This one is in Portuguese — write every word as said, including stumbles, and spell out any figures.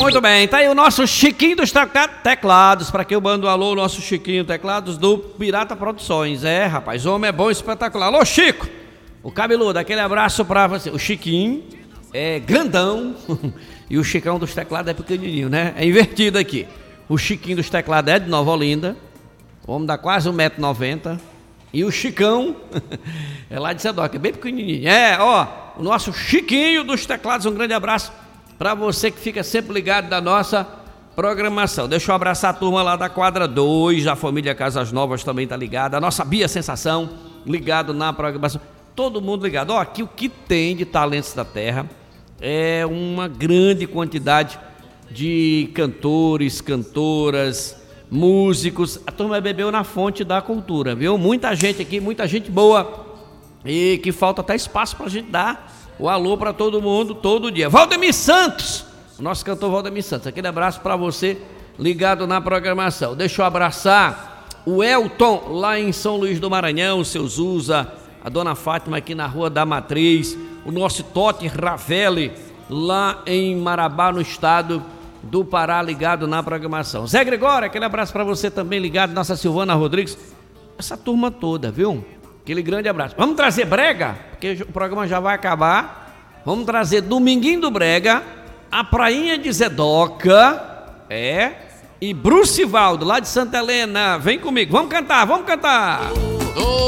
Muito bem, tá aí o nosso Chiquinho dos Teclados. Pra que eu mando um alô, o nosso Chiquinho Teclados do Pirata Produções. É, rapaz, o homem é bom, espetacular. Alô, Chico, o cabeludo, aquele abraço pra você. O Chiquinho é grandão e o Chicão dos Teclados é pequenininho, né? É invertido aqui. O Chiquinho dos Teclados é de Nova Olinda. O homem dá quase um metro e noventa. E o Chicão é lá de Sedoca, é bem pequenininho. É, ó, o nosso Chiquinho dos Teclados, um grande abraço para você que fica sempre ligado na nossa programação. Deixa eu abraçar a turma lá da quadra dois, a família Casas Novas também tá ligada, a nossa Bia Sensação ligado na programação. Todo mundo ligado. Ó, aqui o que tem de talentos da terra é uma grande quantidade de cantores, cantoras, músicos. A turma bebeu na fonte da cultura, viu? Muita gente aqui, muita gente boa, e que falta até espaço pra gente dar o alô pra todo mundo, todo dia. Valdemir Santos, o nosso cantor Valdemir Santos, aquele abraço pra você ligado na programação. Deixa eu abraçar o Elton lá em São Luís do Maranhão, o seu Zusa, a dona Fátima aqui na Rua da Matriz, o nosso Totti Ravelli lá em Marabá, no estado do Pará, ligado na programação. Zé Gregório, aquele abraço para você também ligado, nossa Silvana Rodrigues, essa turma toda, viu? Aquele grande abraço. Vamos trazer brega, porque o programa já vai acabar. Vamos trazer Dominguinho do Brega, a Prainha de Zedoca, é, e Brucivaldo, lá de Santa Helena. Vem comigo, vamos cantar, vamos cantar.